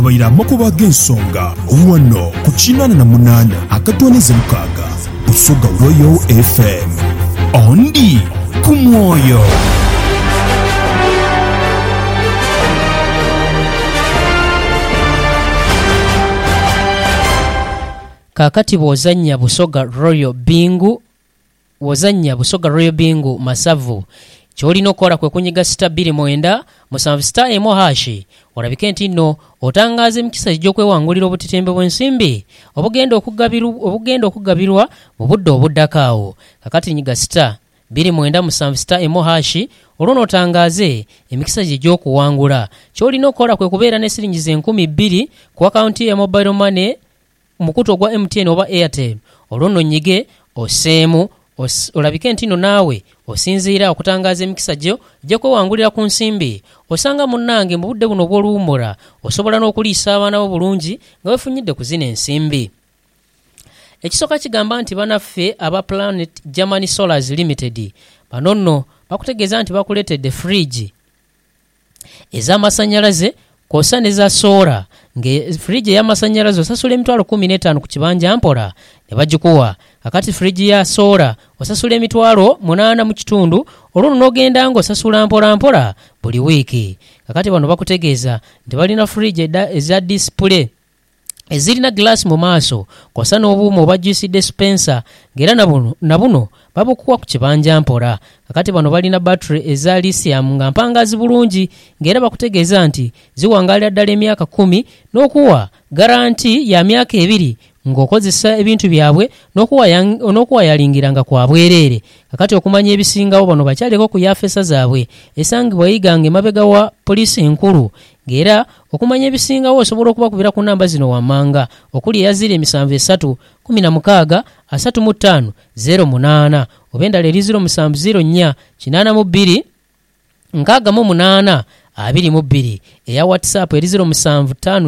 Baira makuba g'ensonga wano ku 88 akatonize mukaaga Busoga Royal FM ondi ku mwoyo. Kakati bw'ozannya Busoga Royal Bingu Masavu kyolina okukola kwe kunyiga *29 *1 olabike nti nno otangaaza emikisa gy'okwewangulira obutitembe bw'ensimbi obugenda okugabirwa mu budde obuddakaawo. Kakati nyiga *29 olwo n'otangaaze emikisa gy'okuwangula. Kyolina okukola kwe kubeera ne siringi 20,000 ku akaunti ya mobile money mukuto gwa MTN oba Airtel. Olwo nonyige oseemu olabike nti no naawe osinziira okutangaza emikisa gy'okwewangulira ku nsimbi. Osanga munnange mu budde buno obw'oluwummula osobola n'okuliisa abaana bo bulungi nga wefunyidde ku zino ensimbi. Ekisooka kigamba nti banaffe aba Planet Germany Solars Limited bano nno bakutegeeza nti bakuleetedde fridge ez'amasannyalaze kw'ossa ne za soora. Fridge y'amasannyalaze osasula $15,000 ku kibanja mpola ne bagikuwa. Kakati fridge ya soora osasula $8,000 mu kitundu olwo n'ogenda ng'osasula mpola buli wiiki. Kakati bano bakutegeeza nti balina fridge eza display ezirina glass mu maaso kw'ossa n'obuuma oba juice dispenser ng'era na buno babukuwa ku kibanja mpola. Kakati bano balina battery eza lithium nga mpangazi bulungi ng'era bakutegeeza nti ziwangalira ddala emyaka 10 n'okuwa garanti ya myaka 2 ng'okozesa ebintu byabwe n'okuwa yalingiranga kwa bwereere. Kakati okumanya ebisingawo bano bakyaleko ku yafesa zaabwe esangibwa yiganga emabega wa poliisi enkulu ng'era okumanya ebisingawo osobola okubakubira ku namba zino wammanga okuli eya 07 16 35 08 oba endala eri 07 04 82 68 22 eya WhatsApp eri 07